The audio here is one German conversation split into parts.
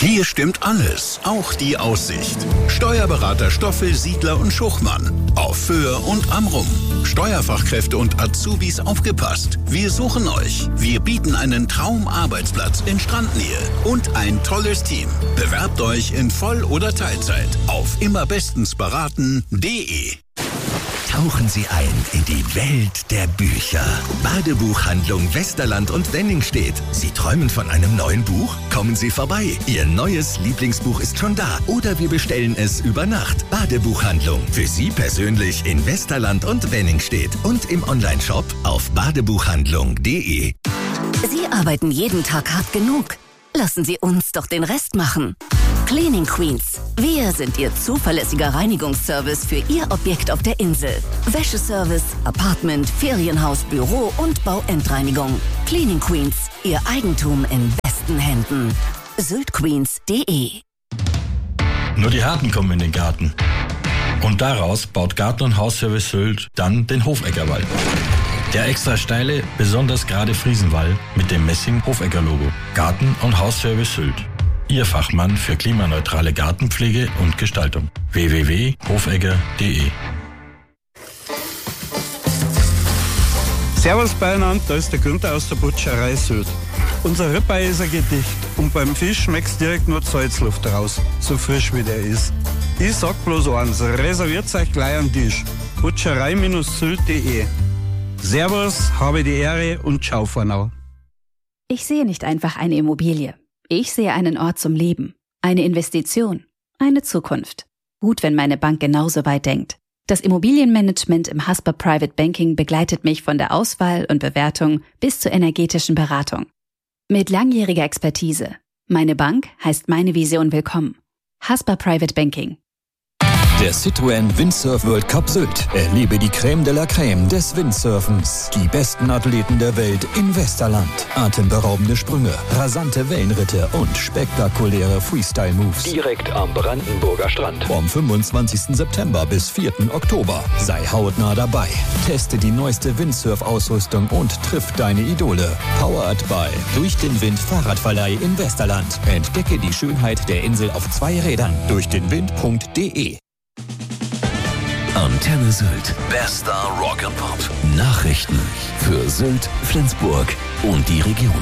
Hier stimmt alles, auch die Aussicht. Steuerberater Stoffel, Siedler und Schuchmann. Auf Föhr und Amrum. Steuerfachkräfte und Azubis aufgepasst. Wir suchen euch. Wir bieten einen Traumarbeitsplatz in Strandnähe und ein tolles Team. Bewerbt euch in Voll- oder Teilzeit auf immerbestensberaten.de. Tauchen Sie ein in die Welt der Bücher. Badebuchhandlung Westerland und Wenningstedt. Sie träumen von einem neuen Buch? Kommen Sie vorbei. Ihr neues Lieblingsbuch ist schon da. Oder wir bestellen es über Nacht. Badebuchhandlung. Für Sie persönlich in Westerland und Wenningstedt. Und im Onlineshop auf badebuchhandlung.de. Sie arbeiten jeden Tag hart genug. Lassen Sie uns doch den Rest machen. Cleaning Queens. Wir sind Ihr zuverlässiger Reinigungsservice für Ihr Objekt auf der Insel. Wäscheservice, Apartment, Ferienhaus, Büro und Bauendreinigung. Cleaning Queens. Ihr Eigentum in besten Händen. syltqueens.de. Nur die Harten kommen in den Garten. Und daraus baut Garten- und Hausservice Sylt dann den Hofeggerwall. Der extra steile, besonders gerade Friesenwall mit dem Messing-Hofegger-Logo. Garten- und Hausservice Sylt. Ihr Fachmann für klimaneutrale Gartenpflege und Gestaltung. www.hofegger.de. Servus beieinander, da ist der Günther aus der Butcherei Sylt. Unser Ribeye ist ein Gedicht und beim Fisch schmeckt's direkt nur Salzluft raus, so frisch wie der ist. Ich sag bloß eins, reserviert euch gleich am Tisch. Butcherei-sylt.de. Servus, habe die Ehre und ciao vornau. Ich sehe nicht einfach eine Immobilie. Ich sehe einen Ort zum Leben, eine Investition, eine Zukunft. Gut, wenn meine Bank genauso weit denkt. Das Immobilienmanagement im Haspa Private Banking begleitet mich von der Auswahl und Bewertung bis zur energetischen Beratung. Mit langjähriger Expertise. Meine Bank heißt meine Vision willkommen. Haspa Private Banking. Der Citroën Windsurf World Cup Sylt. Erlebe die Crème de la Crème des Windsurfens. Die besten Athleten der Welt in Westerland. Atemberaubende Sprünge, rasante Wellenritte und spektakuläre Freestyle-Moves. Direkt am Brandenburger Strand. Vom 25. September bis 4. Oktober. Sei hautnah dabei. Teste die neueste Windsurf-Ausrüstung und triff deine Idole. Powered by Durch den Wind Fahrradverleih in Westerland. Entdecke die Schönheit der Insel auf 2 Rädern. Durchdenwind.de. Antenne Sylt. Bester Rock and Pop. Nachrichten für Sylt, Flensburg und die Region.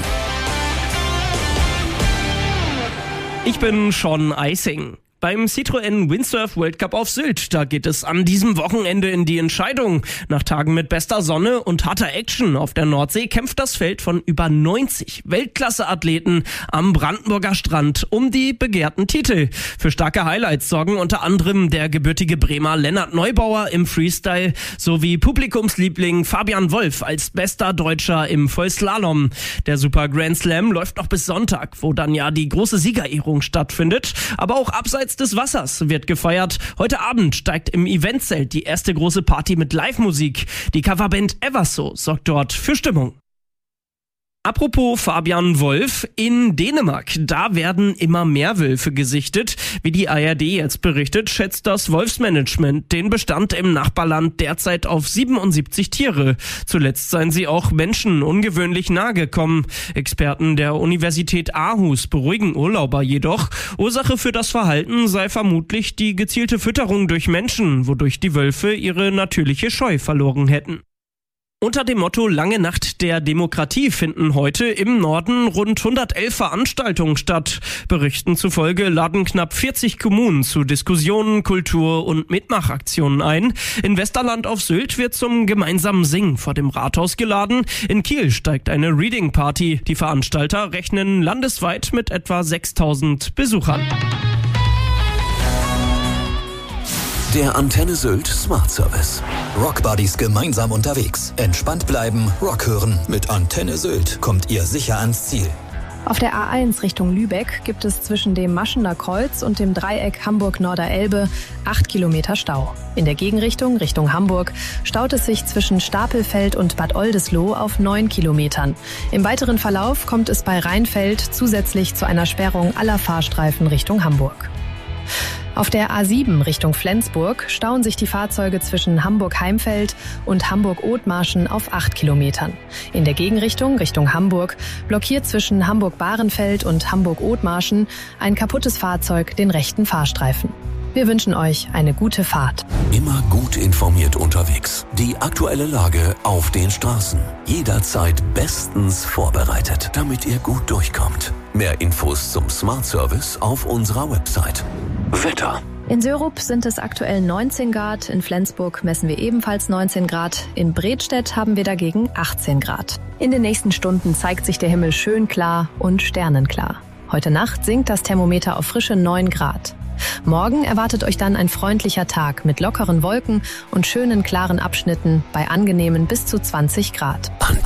Ich bin Sean Eising. Beim Citroën Windsurf World Cup auf Sylt, da geht es an diesem Wochenende in die Entscheidung. Nach Tagen mit bester Sonne und harter Action auf der Nordsee kämpft das Feld von über 90 Weltklasse-Athleten am Brandenburger Strand um die begehrten Titel. Für starke Highlights sorgen unter anderem der gebürtige Bremer Lennart Neubauer im Freestyle sowie Publikumsliebling Fabian Wolf als bester Deutscher im Vollslalom. Der Super Grand Slam läuft noch bis Sonntag, wo dann ja die große Siegerehrung stattfindet. Aber auch abseits des Wassers wird gefeiert. Heute Abend steigt im Eventzelt die erste große Party mit Live-Musik. Die Coverband Everso sorgt dort für Stimmung. Apropos Fabian Wolf, in Dänemark, da werden immer mehr Wölfe gesichtet. Wie die ARD jetzt berichtet, schätzt das Wolfsmanagement den Bestand im Nachbarland derzeit auf 77 Tiere. Zuletzt seien sie auch Menschen ungewöhnlich nahe gekommen. Experten der Universität Aarhus beruhigen Urlauber jedoch. Ursache für das Verhalten sei vermutlich die gezielte Fütterung durch Menschen, wodurch die Wölfe ihre natürliche Scheu verloren hätten. Unter dem Motto Lange Nacht der Demokratie finden heute im Norden rund 111 Veranstaltungen statt. Berichten zufolge laden knapp 40 Kommunen zu Diskussionen, Kultur- und Mitmachaktionen ein. In Westerland auf Sylt wird zum gemeinsamen Singen vor dem Rathaus geladen. In Kiel steigt eine Reading Party. Die Veranstalter rechnen landesweit mit etwa 6.000 Besuchern. Der Antenne Sylt Smart Service. Rockbuddies gemeinsam unterwegs. Entspannt bleiben, Rock hören. Mit Antenne Sylt kommt ihr sicher ans Ziel. Auf der A1 Richtung Lübeck gibt es zwischen dem Maschener Kreuz und dem Dreieck Hamburg-Norder-Elbe 8 Kilometer Stau. In der Gegenrichtung, Richtung Hamburg, staut es sich zwischen Stapelfeld und Bad Oldesloe auf 9 Kilometern. Im weiteren Verlauf kommt es bei Rheinfeld zusätzlich zu einer Sperrung aller Fahrstreifen Richtung Hamburg. Auf der A7 Richtung Flensburg stauen sich die Fahrzeuge zwischen Hamburg-Heimfeld und Hamburg-Othmarschen auf 8 Kilometern. In der Gegenrichtung Richtung Hamburg blockiert zwischen Hamburg-Bahrenfeld und Hamburg-Othmarschen ein kaputtes Fahrzeug den rechten Fahrstreifen. Wir wünschen euch eine gute Fahrt. Immer gut informiert unterwegs. Die aktuelle Lage auf den Straßen. Jederzeit bestens vorbereitet, damit ihr gut durchkommt. Mehr Infos zum Smart Service auf unserer Website. Wetter. In Sörup sind es aktuell 19 Grad, in Flensburg messen wir ebenfalls 19 Grad, in Bredstedt haben wir dagegen 18 Grad. In den nächsten Stunden zeigt sich der Himmel schön klar und sternenklar. Heute Nacht sinkt das Thermometer auf frische 9 Grad. Morgen erwartet euch dann ein freundlicher Tag mit lockeren Wolken und schönen klaren Abschnitten bei angenehmen bis zu 20 Grad. An